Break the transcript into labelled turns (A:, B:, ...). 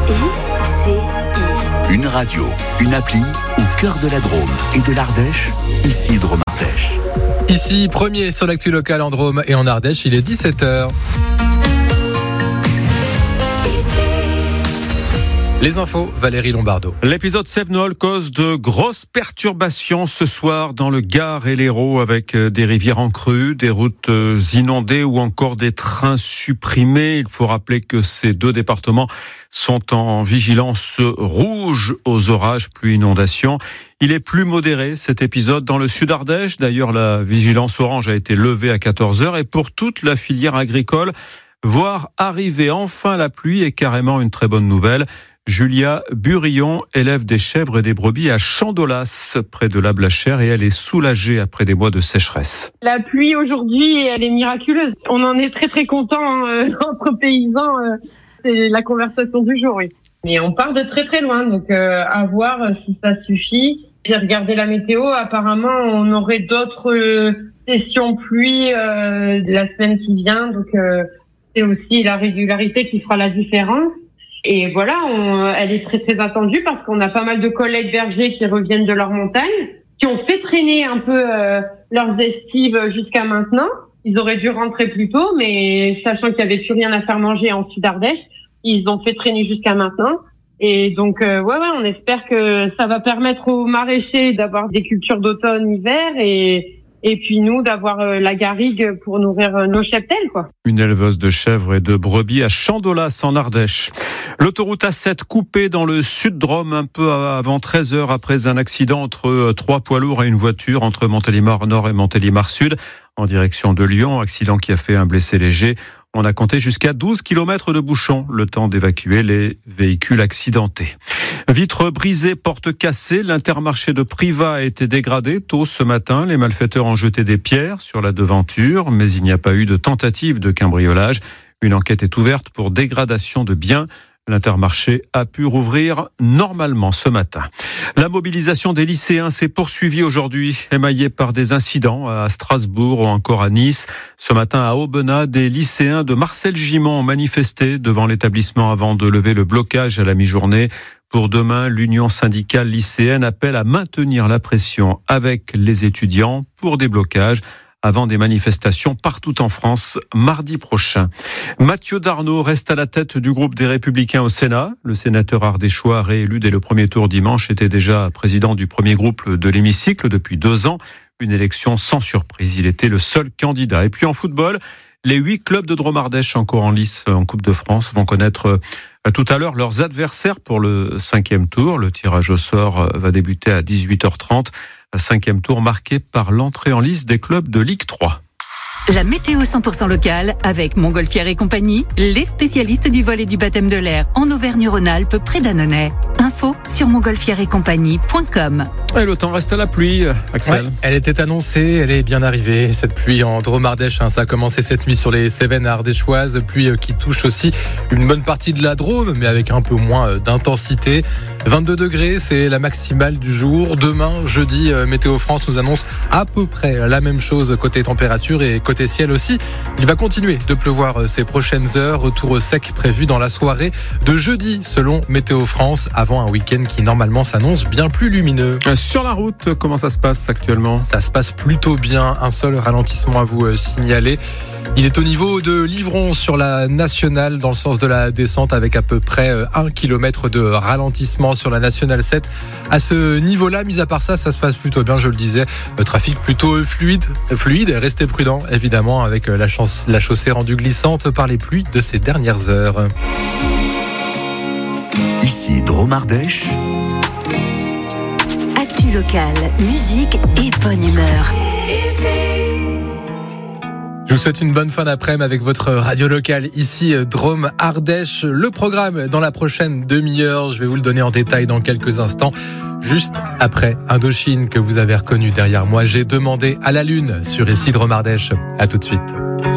A: Une radio, une appli au cœur de la Drôme et de l'Ardèche, ici Drôme Ardèche.
B: Ici, premier sur l'actu locale en Drôme et en Ardèche, il est 17h. Les infos, Valérie Lombardo.
C: L'épisode Sévenol cause de grosses perturbations ce soir dans le Gard et l'Hérault avec des rivières en crue, des routes inondées ou encore des trains supprimés. Il faut rappeler que ces deux départements sont en vigilance rouge aux orages pluie inondations. Il est plus modéré cet épisode dans le sud Ardèche. D'ailleurs, la vigilance orange a été levée à 14h et pour toute la filière agricole, voir arriver enfin la pluie est carrément une très bonne nouvelle. Julia Burillon élève des chèvres et des brebis à Chandolas, près de la Blachère, et elle est soulagée après des mois de sécheresse.
D: La pluie aujourd'hui, elle est miraculeuse. On en est très très contents entre paysans. C'est la conversation du jour, oui. Mais on part de très très loin, donc à voir si ça suffit. J'ai regardé la météo, apparemment on aurait d'autres sessions pluie la semaine qui vient, donc c'est aussi la régularité qui fera la différence. Et voilà, elle est très très attendue parce qu'on a pas mal de collègues bergers qui reviennent de leur montagne, qui ont fait traîner un peu leurs estives jusqu'à maintenant. Ils auraient dû rentrer plus tôt, mais sachant qu'il n'y avait plus rien à faire manger en Sud Ardèche, ils ont fait traîner jusqu'à maintenant. Et donc, on espère que ça va permettre aux maraîchers d'avoir des cultures d'automne-hiver et puis nous d'avoir la garrigue pour nourrir nos cheptels, quoi.
C: Une éleveuse de chèvres et de brebis à Chandolas en Ardèche. L'autoroute A7 coupée dans le sud Drôme un peu avant 13h après un accident entre 3 poids lourds et une voiture entre Montélimar Nord et Montélimar Sud en direction de Lyon. Accident qui a fait un blessé léger. On a compté jusqu'à 12 km de bouchons, le temps d'évacuer les véhicules accidentés. Vitres brisées, portes cassées, l'Intermarché de Privas a été dégradé tôt ce matin. Les malfaiteurs ont jeté des pierres sur la devanture, mais il n'y a pas eu de tentative de cambriolage. Une enquête est ouverte pour dégradation de biens. L'Intermarché a pu rouvrir normalement ce matin. La mobilisation des lycéens s'est poursuivie aujourd'hui, émaillée par des incidents à Strasbourg ou encore à Nice. Ce matin à Aubenas, des lycéens de Marcel Gimond ont manifesté devant l'établissement avant de lever le blocage à la mi-journée. Pour demain, l'Union syndicale lycéenne appelle à maintenir la pression avec les étudiants pour des blocages avant des manifestations partout en France mardi prochain. Mathieu Darnaud reste à la tête du groupe des Républicains au Sénat. Le sénateur ardéchois réélu dès le premier tour dimanche était déjà président du premier groupe de l'hémicycle depuis 2 ans. Une élection sans surprise. Il était le seul candidat. Et puis en football, les 8 clubs de Drôme Ardèche encore en lice en Coupe de France vont connaître tout à l'heure leurs adversaires pour le 5e tour. Le tirage au sort va débuter à 18h30. 5e tour marqué par l'entrée en lice des clubs de Ligue 3.
E: La météo 100% locale avec Montgolfière et compagnie, les spécialistes du vol et du baptême de l'air en Auvergne-Rhône-Alpes près d'Annonay. Info sur montgolfièreetcompagnie.com.
C: Et le temps reste à la pluie, Axel.
B: Ouais, elle était annoncée, elle est bien arrivée, cette pluie en Drôme Ardèche. Ça a commencé cette nuit sur les Cévennes ardéchoises, pluie qui touche aussi une bonne partie de la Drôme, mais avec un peu moins d'intensité. 22 degrés, c'est la maximale du jour. Demain, jeudi, Météo France nous annonce à peu près la même chose côté température et côté ciel aussi. Il va continuer de pleuvoir ces prochaines heures. Retour sec prévu dans la soirée de jeudi selon Météo France, avant un week-end qui normalement s'annonce bien plus lumineux.
C: Sur la route, comment ça se passe actuellement ?
B: Ça se passe plutôt bien. Un seul ralentissement à vous signaler. Il est au niveau de Livron sur la nationale dans le sens de la descente avec à peu près 1 km de ralentissement sur la nationale 7. À ce niveau-là, mis à part ça, ça se passe plutôt bien, je le disais. Le trafic plutôt fluide. Restez prudents évidemment avec la chaussée rendue glissante par les pluies de ces dernières heures.
A: Ici Drôme Ardèche.
E: Actu locale, musique et bonne humeur.
B: Je vous souhaite une bonne fin d'après-midi avec votre radio locale ici Drôme Ardèche. Le programme dans la prochaine demi-heure, je vais vous le donner en détail dans quelques instants. Juste après Indochine que vous avez reconnu derrière moi, j'ai demandé à la lune sur ici Drôme Ardèche. À tout de suite.